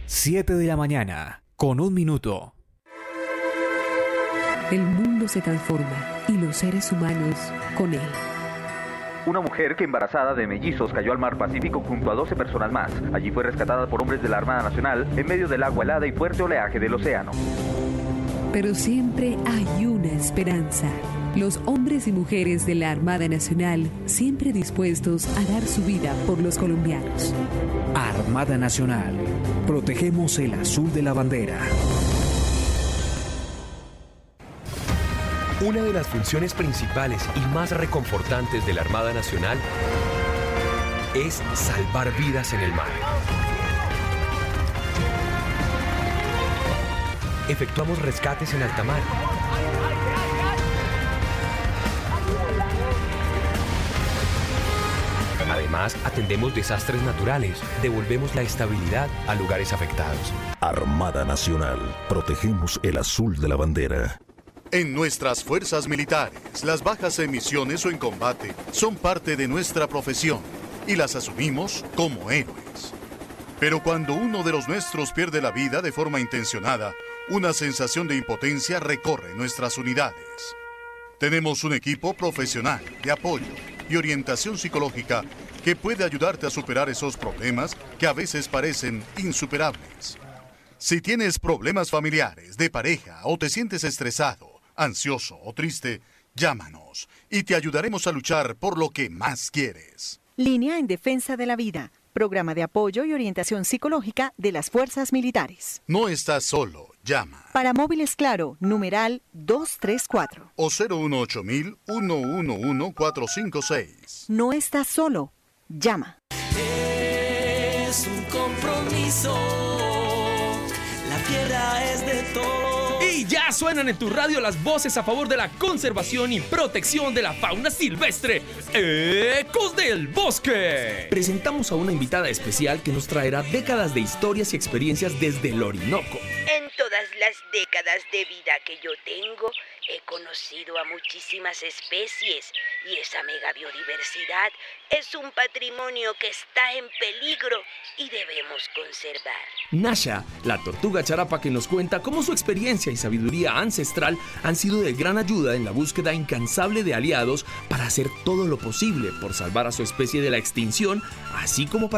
7 de la mañana, con 1 minuto. El mundo se transforma y los seres humanos con él. Una mujer que embarazada de mellizos cayó al mar Pacífico junto a 12 personas más. Allí fue rescatada por hombres de la Armada Nacional en medio del agua helada y fuerte oleaje del océano. Pero siempre hay una esperanza. Los hombres y mujeres de la Armada Nacional siempre dispuestos a dar su vida por los colombianos. Armada Nacional. Protegemos el azul de la bandera. Una de las funciones principales y más reconfortantes de la Armada Nacional es salvar vidas en el mar. Efectuamos rescates en alta mar. Además, atendemos desastres naturales, devolvemos la estabilidad a lugares afectados. Armada Nacional. Protegemos el azul de la bandera. En nuestras fuerzas militares, las bajas en misiones o en combate son parte de nuestra profesión y las asumimos como héroes. Pero cuando uno de los nuestros pierde la vida de forma intencionada, una sensación de impotencia recorre nuestras unidades. Tenemos un equipo profesional de apoyo y orientación psicológica que puede ayudarte a superar esos problemas que a veces parecen insuperables. Si tienes problemas familiares, de pareja o te sientes estresado, ansioso o triste, llámanos y te ayudaremos a luchar por lo que más quieres. Línea en Defensa de la Vida, programa de apoyo y orientación psicológica de las Fuerzas Militares. No estás solo, llama. Para móviles Claro, numeral 234. O 018-111456. No estás solo, llama. Es un compromiso, la tierra es de todos. Y ya suenan en tu radio las voces a favor de la conservación y protección de la fauna silvestre. ¡Ecos del Bosque! Presentamos a una invitada especial que nos traerá décadas de historias y experiencias desde el Orinoco. En todas las décadas de vida que yo tengo, he conocido a muchísimas especies y esa mega biodiversidad es un patrimonio que está en peligro y debemos conservar. Nasha, la tortuga charapa que nos cuenta cómo su experiencia y sabiduría ancestral han sido de gran ayuda en la búsqueda incansable de aliados para hacer todo lo posible por salvar a su especie de la extinción, así como para